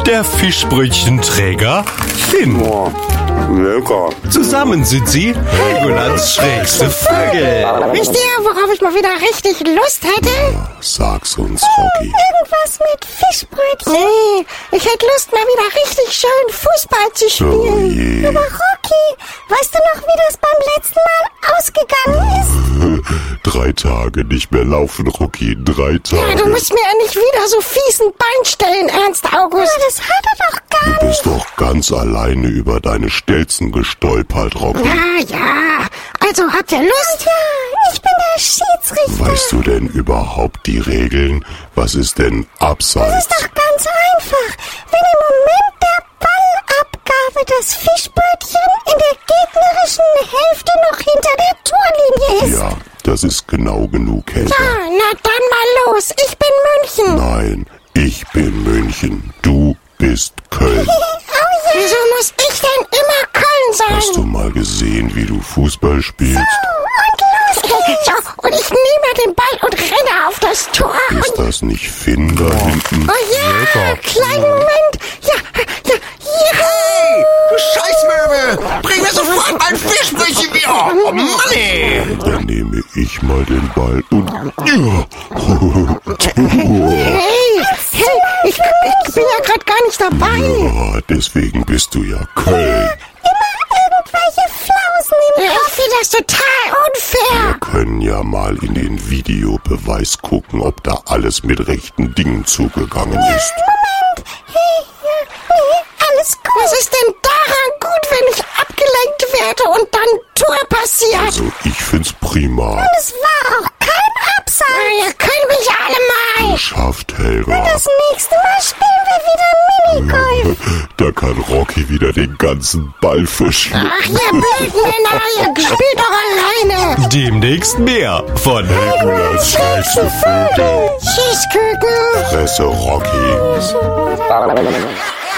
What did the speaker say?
der Fischbrötchenträger Finn. Oh, lecker. Zusammen sind sie Helgolands schrägste Vögel. Wisst ihr, worauf ich mal wieder richtig Lust hätte? Sag's uns, Rocky. Irgendwas mit Fischbrötchen. Nee, ich hätte Lust, mal wieder richtig schön Fußball zu spielen. Oh je. Aber Rocky, weißt du noch, wie das beim letzten Mal ausgegangen ist? 3 Tage nicht mehr laufen, Rocky. 3 Tage. Ja, du musst mir ja nicht wieder so fiesen Bein stellen, Ernst August. Ja, das hat er doch gar nicht. Du bist doch ganz alleine über deine Stelzen gestolpert, Rocky. Ja, also habt ihr Lust? Ja, ich bin der Schiedsrichter. Weißt du denn überhaupt die Regeln? Was ist denn Das Abseits? ist doch ganz einfach. Wenn im Moment der Ballabgabe das Fischbrötchen in der gegnerischen Hälfte noch hinter der Torlinie ist. Ja, das ist genau genug, Helga. Ja, na dann mal los. Ich bin München. Nein, ich bin München. Du bist Köln. Oh ja. Wieso muss ich denn immer Köln sein? Hast du mal gesehen, wie du Fußball spielst? Und los geht's. So, und ich nehme den Ball und renne auf das Tor. Ist das nicht Finn da hinten? Oh ja, kleinen Moment. Ja. Hey, du Scheißmöbel! Bring mir sofort mein Fischbrötchen wieder! Oh Mann, ey! Dann nehme ich mal den Ball und... Hey, ich bin ja gerade gar nicht dabei. Ja, deswegen bist du ja Köln. Irgendwelche Flausen im Kopf. Ich finde das total unfair. Wir können ja mal in den Videobeweis gucken, ob da alles mit rechten Dingen zugegangen ist. Moment. Hey, alles gut. Was ist denn daran gut, wenn ich abgelenkt werde und dann Tor passiert? Also, ich find's prima. Es war auch kein Abseits. Ihr könnt mich alle mal. Geschafft, Helga. Das nächste Mal spielen wir wieder Minigolf. Da kann Rocky wieder den ganzen Ball verschwinden. Ach, ihr blöden Männer, ihr spielt doch alleine. Demnächst mehr von Helgolands schrägste Vögel. Tschüss, Küken. Fresse, Rocky.